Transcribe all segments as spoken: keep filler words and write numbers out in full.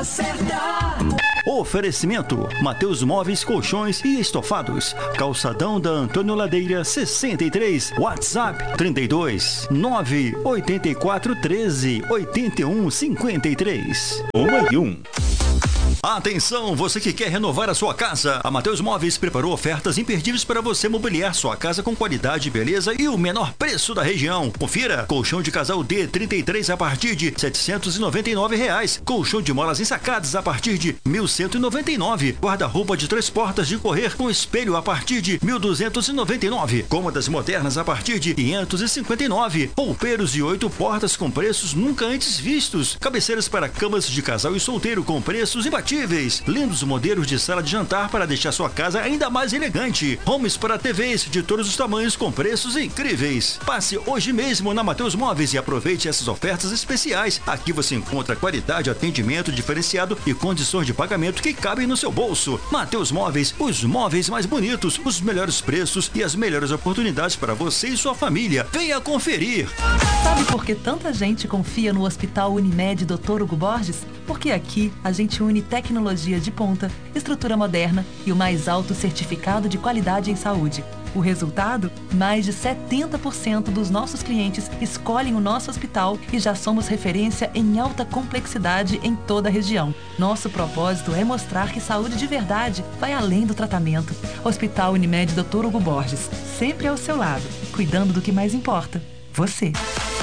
hora certa. Oferecimento: Mateus Móveis, Colchões e Estofados. Calçadão da Antônio Ladeira sessenta e três. WhatsApp trinta e dois, nove oito quatro, treze, oitenta e um, cinquenta e três. Uma e um. Atenção, você que quer renovar a sua casa. A Mateus Móveis preparou ofertas imperdíveis para você mobiliar sua casa com qualidade, beleza e o menor preço da região. Confira: colchão de casal D trinta e três a partir de setecentos e noventa e nove reais. Colchão de molas ensacadas a partir de mil cento e noventa e nove. Guarda-roupa de três portas de correr com espelho a partir de mil duzentos e noventa e nove. Cômodas modernas a partir de quinhentos e cinquenta e nove. Roupeiros de oito portas com preços nunca antes vistos. Cabeceiras para camas de casal e solteiro com preços imbatíveis. Lindos modelos de sala de jantar para deixar sua casa ainda mais elegante. Homes para T Vs de todos os tamanhos com preços incríveis. Passe hoje mesmo na Mateus Móveis e aproveite essas ofertas especiais. Aqui você encontra qualidade, atendimento diferenciado e condições de pagamento que cabem no seu bolso. Mateus Móveis, os móveis mais bonitos, os melhores preços e as melhores oportunidades para você e sua família. Venha conferir. Sabe por que tanta gente confia no Hospital Unimed doutor Hugo Borges? Porque aqui a gente une tecnologia de ponta, estrutura moderna e o mais alto certificado de qualidade em saúde. O resultado? Mais de setenta por cento dos nossos clientes escolhem o nosso hospital e já somos referência em alta complexidade em toda a região. Nosso propósito é mostrar que saúde de verdade vai além do tratamento. Hospital Unimed doutor Hugo Borges, sempre ao seu lado, cuidando do que mais importa, você.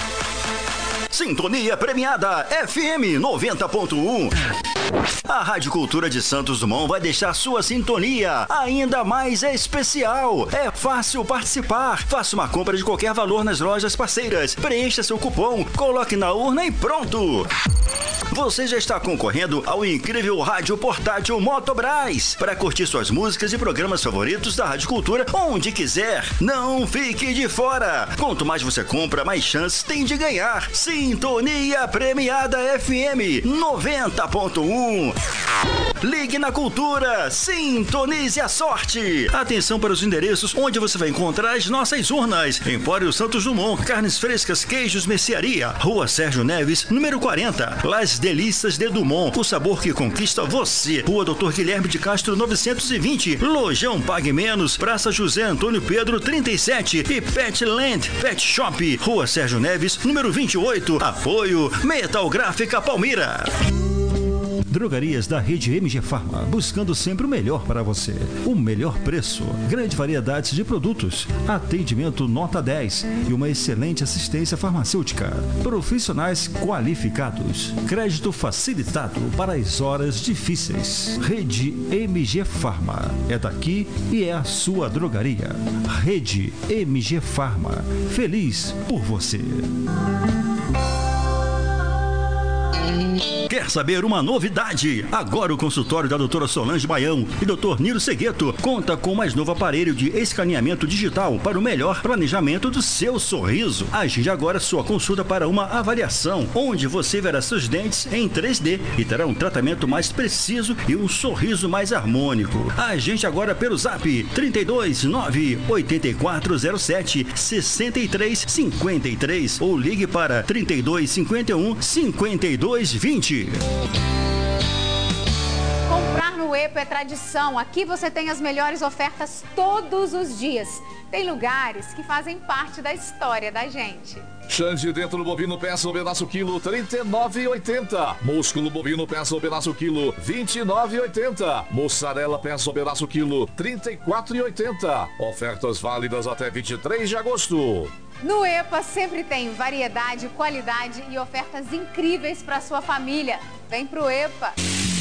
Sintonia premiada F M noventa ponto um. A Rádio Cultura de Santos Dumont vai deixar sua sintonia ainda mais especial. É fácil participar. Faça uma compra de qualquer valor nas lojas parceiras. Preencha seu cupom, coloque na urna e pronto. Você já está concorrendo ao incrível rádio portátil Motobras para curtir suas músicas e programas favoritos da Rádio Cultura onde quiser. Não fique de fora. Quanto mais você compra, mais chances tem de ganhar. Sintonia premiada F M noventa ponto um. Ligue na Cultura, sintonize a sorte. Atenção para os endereços onde você vai encontrar as nossas urnas. Empório Santos Dumont, carnes frescas, queijos, mercearia. Rua Sérgio Neves, número quarenta. Las Delícias de Dumont, o sabor que conquista você. Rua doutor Guilherme de Castro, novecentos e vinte. Lojão Pague Menos, Praça José Antônio Pedro, trinta e sete. E Petland Pet Shop, Rua Sérgio Neves, número vinte e oito. Apoio Metal Gráfica Palmira. Drogarias da rede M G Farma, buscando sempre o melhor para você. O melhor preço, grande variedade de produtos, atendimento nota dez e uma excelente assistência farmacêutica. Profissionais qualificados, crédito facilitado para as horas difíceis. Rede M G Farma, é daqui e é a sua drogaria. Rede M G Farma, feliz por você. Quer saber uma novidade? Agora o consultório da doutora Solange Baião e doutor Nilo Segueto conta com o mais novo aparelho de escaneamento digital para o melhor planejamento do seu sorriso. Agende agora sua consulta para uma avaliação, onde você verá seus dentes em três D e terá um tratamento mais preciso e um sorriso mais harmônico. Agende agora pelo zap trinta e dois, nove oito quatro zero sete, seis três cinco três ou ligue para trinta e dois, cinquenta e um, cinquenta e dois, vinte. Comprar no EPA é tradição. Aqui você tem as melhores ofertas todos os dias. Tem lugares que fazem parte da história da gente. Xande dentro bovino peça ou pedaço quilo trinta e nove reais e oitenta centavos. Músculo bovino peça ou pedaço quilo vinte e nove reais e oitenta centavos. Mussarela peça ou pedaço quilo trinta e quatro reais e oitenta centavos. Ofertas válidas até vinte e três de agosto. No EPA sempre tem variedade, qualidade e ofertas incríveis para sua família. Vem pro EPA.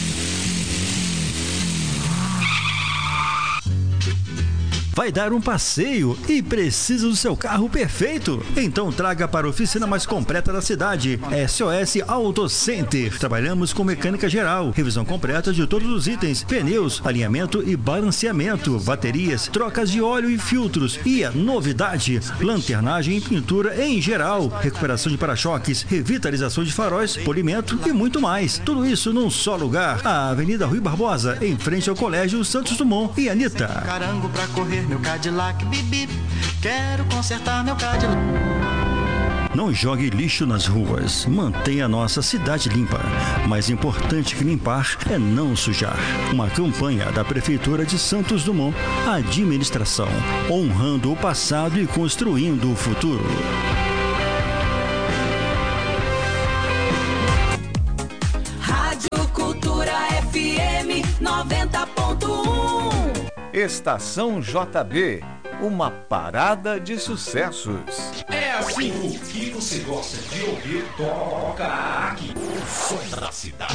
Vai dar um passeio e precisa do seu carro perfeito? Então traga para a oficina mais completa da cidade, S O S Auto Center. Trabalhamos com mecânica geral, revisão completa de todos os itens, pneus, alinhamento e balanceamento, baterias, trocas de óleo e filtros. E a novidade, lanternagem e pintura em geral, recuperação de para-choques, revitalização de faróis, polimento e muito mais. Tudo isso num só lugar. A Avenida Rui Barbosa, em frente ao Colégio Santos Dumont e Anitta. Carango pra correr meu Cadillac, bip, bip. Quero consertar meu Cadillac. Não jogue lixo nas ruas. Mantenha a nossa cidade limpa. Mais importante que limpar é não sujar. Uma campanha da Prefeitura de Santos Dumont. Administração, honrando o passado e construindo o futuro. Rádio Cultura F M noventa ponto um. Estação J B, uma parada de sucessos. É assim, o que você gosta de ouvir toca aqui. O som da cidade.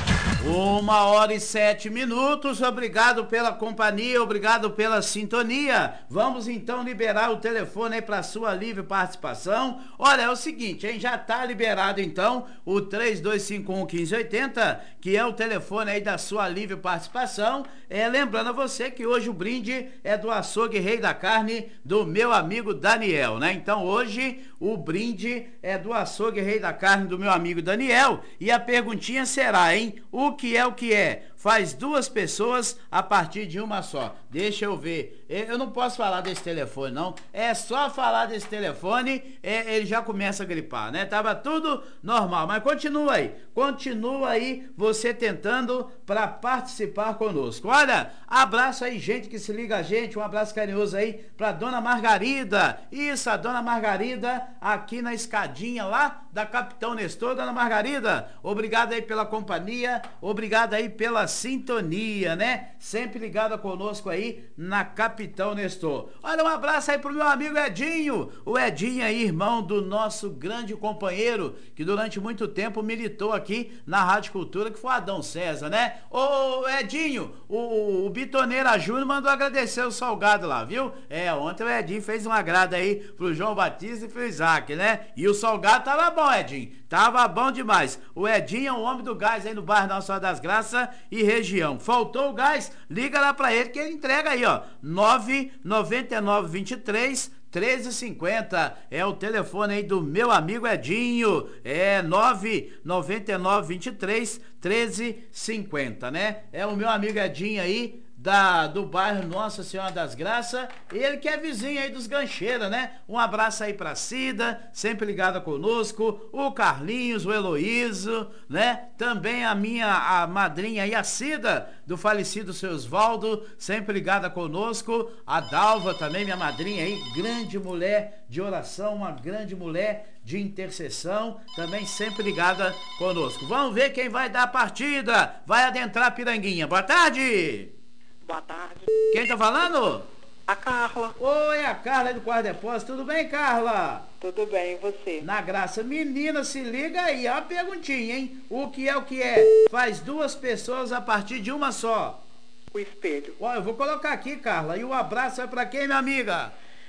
Uma hora e sete minutos, obrigado pela companhia, obrigado pela sintonia. Vamos então liberar o telefone aí para sua livre participação. Olha, é o seguinte, hein? Já tá liberado então o três dois cinco um, um cinco oito zero, que é o telefone aí da sua livre participação. É, lembrando a você que hoje o brinde é do açougue Rei da Carne do meu amigo Daniel, né? Então hoje o brinde é do açougue Rei da Carne do meu amigo Daniel. E a perguntinha será, hein? O que é o que é? Faz duas pessoas a partir de uma só. Deixa eu ver. Eu não posso falar desse telefone, não. É só falar desse telefone, é, ele já começa a gripar, né? Tava tudo normal, mas continua aí. Continua aí você tentando para participar conosco. Olha, abraço aí, gente que se liga a gente. Um abraço carinhoso aí pra Dona Margarida. Isso, a Dona Margarida aqui na escadinha lá da Capitão Nestor. Dona Margarida, obrigado aí pela companhia, obrigado aí pela sintonia, né? Sempre ligada conosco aí na Capitão Nestor. Olha, um abraço aí pro meu amigo Edinho. O Edinho aí, irmão do nosso grande companheiro, que durante muito tempo militou aqui na Rádio Cultura, que foi o Adão César, né? Ô, Edinho, o, o Bitoneira Júnior mandou agradecer o salgado lá, viu? É, ontem o Edinho fez um agrado aí pro João Batista e pro Isaac, né? E o salgado tava bom, Edinho. Tava bom demais. O Edinho é o homem do gás aí no bairro Nossa Senhora das Graças e região. Faltou o gás? Liga lá pra ele que ele entrega aí, ó. nove nove nove, vinte e três, treze cinquenta. É o telefone aí do meu amigo Edinho. É nove nove nove, vinte e três, treze cinquenta, né? É o meu amigo Edinho aí. Da, do bairro Nossa Senhora das Graças, ele que é vizinho aí dos Gancheiras, né? Um abraço aí pra Cida, sempre ligada conosco, o Carlinhos, o Heloísio, né? Também a minha a madrinha aí, a Cida, do falecido seu Osvaldo, sempre ligada conosco, a Dalva também, minha madrinha aí, grande mulher de oração, uma grande mulher de intercessão, também sempre ligada conosco. Vamos ver quem vai dar a partida, vai adentrar a Piranguinha. Boa tarde! Boa tarde. Quem tá falando? A Carla. Oi, a Carla aí do Quarto Depósito. Tudo bem, Carla? Tudo bem, e você? Na graça. Menina, se liga aí. Ó a perguntinha, hein? O que é o que é? Faz duas pessoas a partir de uma só. O espelho. Ó, eu vou colocar aqui, Carla. E o abraço vai pra quem, minha amiga?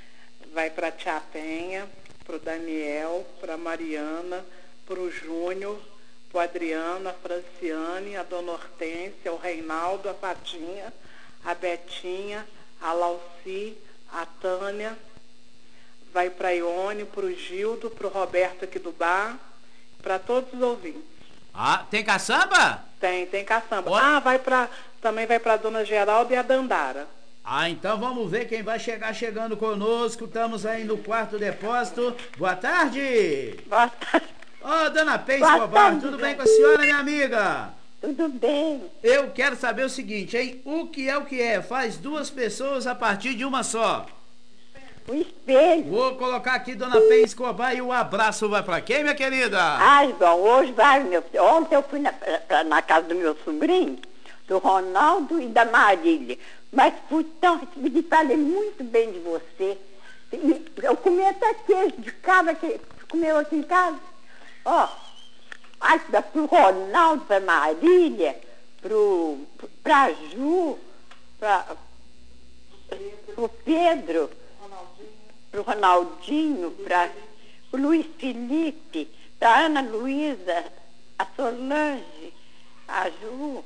Vai pra Tia Penha, pro Daniel, pra Mariana, pro Júnior, pro Adriano, a Franciane, a Dona Hortência, o Reinaldo, a Patinha, a Betinha, a Lauci, a Tânia, vai para Ione, para o Gildo, para o Roberto aqui do bar, para todos os ouvintes. Ah, tem caçamba? Tem, tem caçamba. Ó. Ah, vai para também vai para a Dona Geralda e a Dandara. Ah, então vamos ver quem vai chegar chegando conosco. Estamos aí no Quarto Depósito. Boa tarde. Boa tarde. Ô, Dona Penha Escobar, tudo bem com a senhora, minha amiga? Tudo bem. Eu quero saber o seguinte, hein? O que é o que é? Faz duas pessoas a partir de uma só. O espelho. Vou colocar aqui, Dona Penha Escobar, e o abraço vai pra quem, minha querida? Ah, bom, hoje vai, meu filho. Ontem eu fui na, pra, na casa do meu sobrinho, do Ronaldo e da Marília. Mas fui tão... Me falei muito bem de você. Eu comi até queijo de cabra que comeu aqui em casa. Ó... Ai, pro Ronaldo, pra Marília, pro, pra Ju, pra, pro Pedro, pro Ronaldinho, pra o Luiz Felipe, pra Ana Luísa, a Solange, a Ju,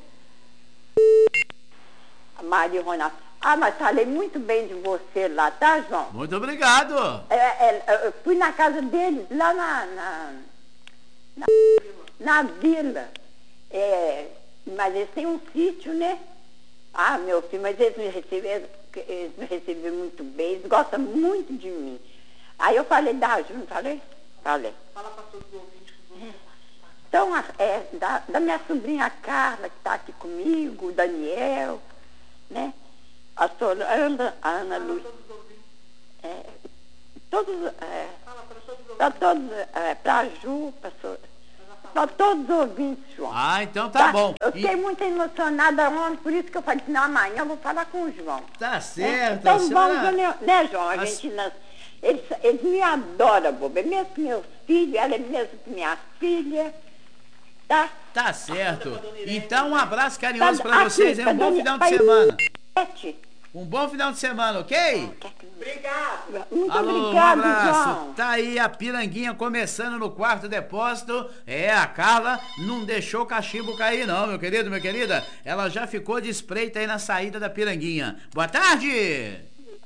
a Maria Ronaldo. Ah, mas falei muito bem de você lá, tá, João? Muito obrigado. É, é, eu fui na casa deles, lá na... na, na Na vila, é, mas eles têm um sítio, né? Ah, meu filho, mas eles me receberam, eles me receberam muito bem, eles gostam muito de mim. Aí eu falei da Ju, não falei? Falei. Fala para todos os ouvintes. Então, é, da, da minha sobrinha Carla, que está aqui comigo, o Daniel, né? A Soranda, a Ana Luz. É, todos, é, para todos, é, para a Ju, para todos os ouvintes, João. Ah, então tá, tá bom. Eu fiquei e... muito emocionada ontem, por isso que eu falei, não, amanhã eu vou falar com o João. Tá certo, é, então senhora... vamos, né, né, João? A As... gente, nós, eles, eles me adoram, boba. É mesmo que meus filhos, ela é mesmo que minha filha. Tá? Tá certo. Então um abraço carinhoso tá, para vocês, hein? Um bom final de pai, semana. Um bom final de semana, ok? Obrigado. Muito Alô, obrigado, um abraço. João. Tá aí a Piranguinha começando no quarto depósito. É, a Carla não deixou o cachimbo cair não, meu querido, minha querida. Ela já ficou de espreita aí na saída da Piranguinha. Boa tarde.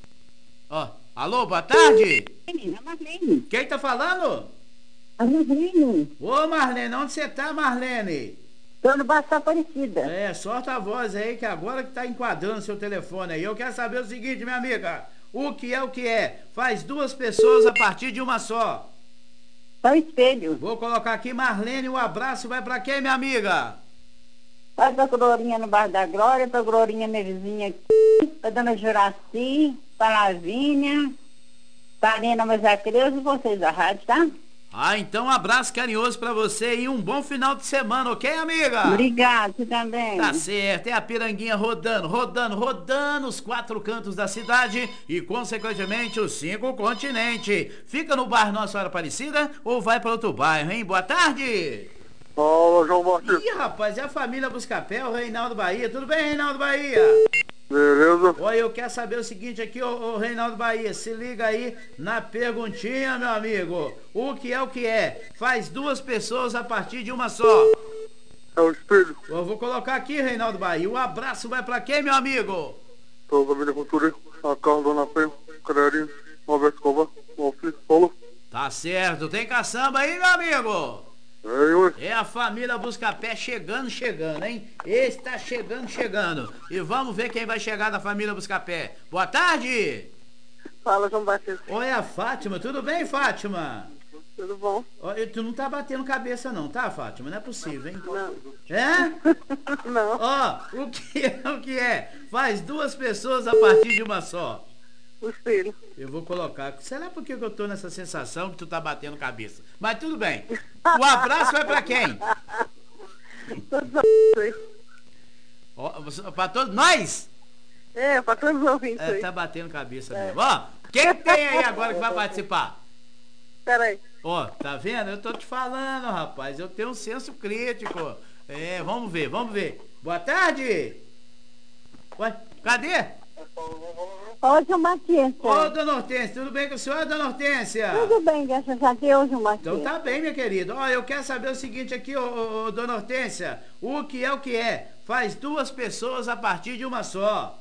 Ó, alô, boa tarde. Marlene. Quem tá falando? A Marlene. Ô, Marlene, onde você tá, Marlene? Tô no Baixo Aparecida. É, sorta a voz aí, que agora que tá enquadrando seu telefone aí. Eu quero saber o seguinte, minha amiga. O que é o que é? Faz duas pessoas a partir de uma só. É o espelho. Vou colocar aqui, Marlene, o um abraço vai pra quem, minha amiga? Vai pra Glorinha no Bar da Glória, pra Glorinha, minha vizinha aqui, pra Dona Juraci, pra Lavínia, pra Arena Mazacreus e vocês da rádio, tá? Ah, então um abraço carinhoso pra você e um bom final de semana, ok, amiga? Obrigado, você também. Tá certo, é a Piranguinha rodando, rodando, rodando os quatro cantos da cidade e, consequentemente, os cinco continentes. Fica no bar Nossa Senhora Aparecida ou vai pra outro bairro, hein? Boa tarde! Fala, João Martins. Ih, rapaz, é a família Buscapé, o Reinaldo Bahia. Tudo bem, Reinaldo Bahia? Beleza. Olha, eu quero saber o seguinte aqui, ô, ô Reinaldo Bahia, se liga aí na perguntinha, meu amigo. O que é o que é? Faz duas pessoas a partir de uma só. É o espelho. Eu vou colocar aqui, Reinaldo Bahia. O abraço vai pra quem, meu amigo? Pra família Cultura, a Carla, Dona Penha, Carinho, Roberto Escobar, Malfis, Paulo. Tá certo. Tem caçamba aí, meu amigo? É, é a família Buscapé chegando, chegando, hein? Esse tá chegando, chegando. E vamos ver quem vai chegar da família Buscapé. Boa tarde! Fala, João Batista. Oi, a Fátima. Tudo bem, Fátima? Tudo bom. Olha, tu não tá batendo cabeça não, tá, Fátima? Não é possível, hein? Não. É? Não. Ó, o que é o que é? Faz duas pessoas a partir de uma só. O espelho. Eu vou colocar. Será por que eu tô nessa sensação que tu tá batendo cabeça? Mas tudo bem. O abraço vai pra quem? Ó, pra todos nós? É, pra todos os ouvintes. É, tá batendo cabeça mesmo. Ó, quem tem aí agora que vai participar? Peraí. Ó, tá vendo? Eu tô te falando, rapaz. Eu tenho um senso crítico. É, vamos ver, vamos ver. Boa tarde. Ué, cadê? Ô, João Batista. Ô, dona Hortência, tudo bem com a senhora, dona Hortência? Tudo bem, graças a Deus, João Batista. Então tá bem, minha querida. Ó, eu quero saber o seguinte aqui, ô, ô, ô, dona Hortência. O que é o que é? Faz duas pessoas a partir de uma só.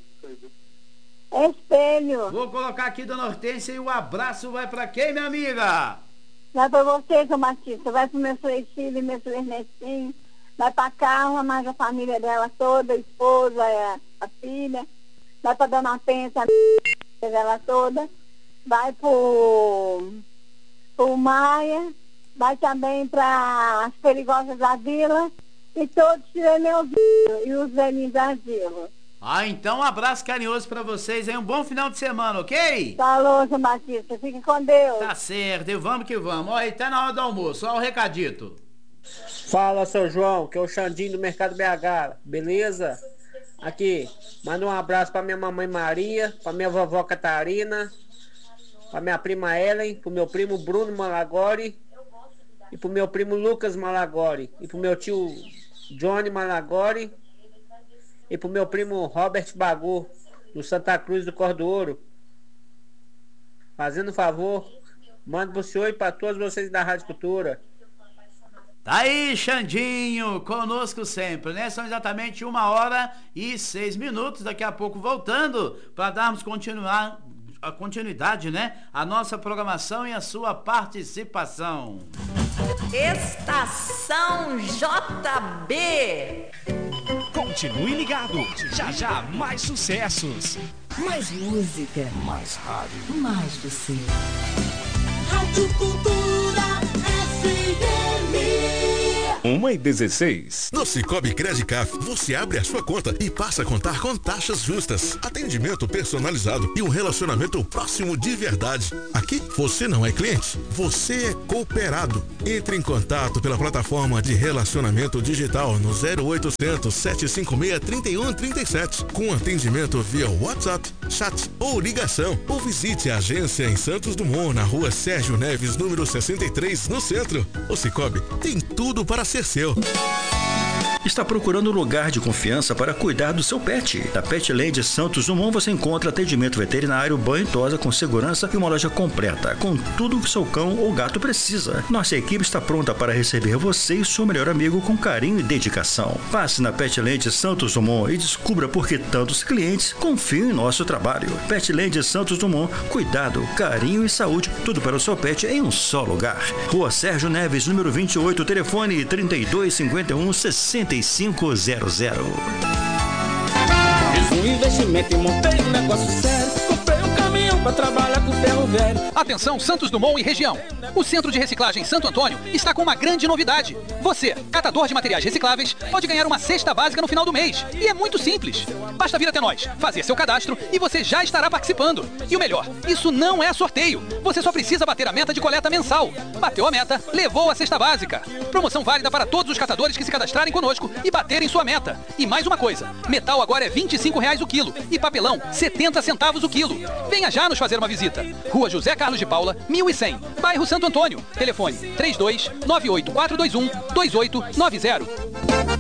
Espelho. Vou colocar aqui, dona Hortência, e o abraço vai pra quem, minha amiga? Vai pra você, João Batista. Vai pro meu três filhos, meus três netinhos. Vai pra Carla, mais a família dela toda, a esposa, a, a filha. Vai pra Dona Penha, a dela toda. Vai pro, pro Maia. Vai também para as Perigosas da Vila. E todos tirem meu vídeo. E os velhinhos da Vila. Ah, então um abraço carinhoso pra vocês aí. Um bom final de semana, ok? Falou, João Batista. Fique com Deus. Tá certo. E vamos que vamos. Ó, e tá na hora do almoço. Ó o recadito. Fala, seu João, que é o Xandinho do Mercado B H, beleza? Aqui, manda um abraço pra minha mamãe Maria, pra minha vovó Catarina, pra minha prima Ellen, pro meu primo Bruno Malagori, e pro meu primo Lucas Malagori, e pro meu tio Johnny Malagori, e pro meu primo Robert Bagu, do Santa Cruz do Cor do Ouro. Fazendo um favor, manda pro senhor e pra todos vocês da Rádio Cultura. Tá aí, Xandinho, conosco sempre, né? São exatamente uma hora e seis minutos. Daqui a pouco voltando para darmos continuar, a continuidade, né? A nossa programação e a sua participação. Estação J B. Continue ligado. Já já mais sucessos. Mais música. Mais rádio. Mais você. Rádio Cultura F M. uma e dezesseis. No Cicobi Credicaf, você abre a sua conta e passa a contar com taxas justas, atendimento personalizado e um relacionamento próximo de verdade. Aqui, você não é cliente, você é cooperado. Entre em contato pela plataforma de relacionamento digital no zero oitocentos, sete cinco seis, três um três sete, com atendimento via WhatsApp, chat ou ligação. Ou visite a agência em Santos Dumont, na rua Sérgio Neves, número sessenta e três, no centro. O Cicobi tem tudo para ser seu. Está procurando um lugar de confiança para cuidar do seu pet? Na Petland Santos Dumont você encontra atendimento veterinário, banho e tosa com segurança e uma loja completa, com tudo que seu cão ou gato precisa. Nossa equipe está pronta para receber você e seu melhor amigo com carinho e dedicação. Passe na Petland Santos Dumont e descubra por que tantos clientes confiam em nosso trabalho. Petland Santos Dumont, cuidado, carinho e saúde, tudo para o seu pet em um só lugar. Rua Sérgio Neves, número vinte e oito, telefone trinta e dois, cinquenta e um, sessenta e cinco zero zero. Fiz um investimento e montei um negócio sério. Comprei um caminhão pra trabalhar com ferro velho. Atenção Santos Dumont e região. O Centro de Reciclagem Santo Antônio está com uma grande novidade. Você, catador de materiais recicláveis, pode ganhar uma cesta básica no final do mês. E é muito simples. Basta vir até nós, fazer seu cadastro e você já estará participando. E o melhor, isso não é sorteio. Você só precisa bater a meta de coleta mensal. Bateu a meta, levou a cesta básica. Promoção válida para todos os catadores que se cadastrarem conosco e baterem sua meta. E mais uma coisa, metal agora é vinte e cinco reais o quilo e papelão setenta centavos o quilo. Venha já nos fazer uma visita. Rua José Carlos de Paula, mil e cem, bairro Santo Antônio. Telefone três dois nove oito quatro dois um dois oito nove zero.